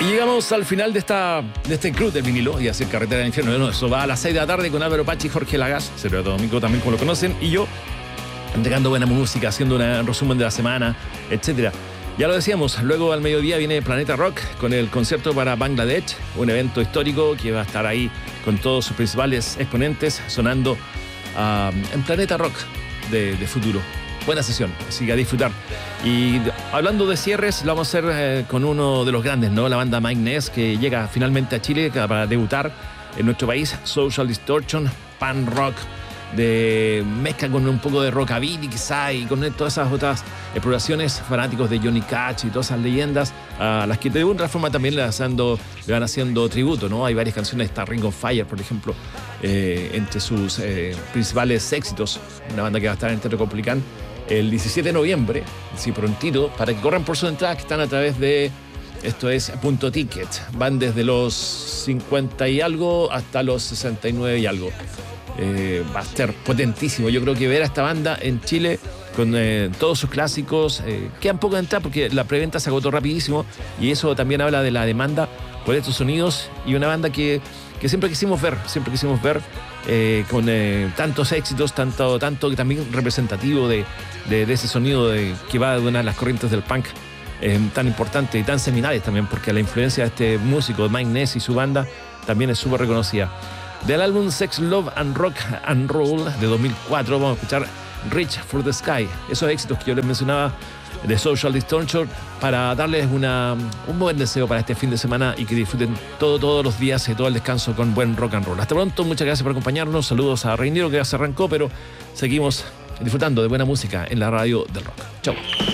Y llegamos al final de este club del vinilo y hacer Carretera del Infierno. Bueno, eso va a las 6 de la tarde con Álvaro Pachi y Jorge Lagas, Sergio Domingo también como lo conocen, y yo entregando buena música, haciendo un resumen de la semana, etcétera. Ya lo decíamos, luego al mediodía viene Planeta Rock con el concierto para Bangladesh, un evento histórico que va a estar ahí con todos sus principales exponentes sonando en Planeta Rock de futuro. Buena sesión, así que a disfrutar. Y hablando de cierres, lo vamos a hacer con uno de los grandes, ¿no? La banda Mike Ness, que llega finalmente a Chile para debutar en nuestro país. Social Distortion, pan rock, de mezcla con un poco de rockabilly quizá, y con todas esas otras exploraciones, fanáticos de Johnny Cash y todas esas leyendas a las que de alguna forma también le van haciendo tributo, ¿no? Hay varias canciones, está Ring of Fire, por ejemplo, entre sus principales éxitos, una banda que va a estar en el Teatro Coplicán el 17 de noviembre, sí, prontito, para que corran por sus entradas que están a través de, esto es Punto Ticket, van desde los 50 y algo hasta los 69 y algo. Va a ser potentísimo. Yo creo que ver a esta banda en Chile con todos sus clásicos, quedan poco de entrar porque la preventa se agotó rapidísimo, y eso también habla de la demanda por estos sonidos, y una banda que siempre quisimos ver con tantos éxitos, tanto que también representativo de ese sonido que va de una de las corrientes del punk tan importante y tan seminales también, porque la influencia de este músico, Mike Ness y su banda, también es súper reconocida. Del álbum Sex, Love and Rock and Roll de 2004 vamos a escuchar Reach for the Sky, esos éxitos que yo les mencionaba de Social Distortion, para darles un buen deseo para este fin de semana y que disfruten todos los días y todo el descanso con buen rock and roll. Hasta pronto, muchas gracias por acompañarnos, saludos a Reinero que ya se arrancó, pero seguimos disfrutando de buena música en la radio del rock. Chau.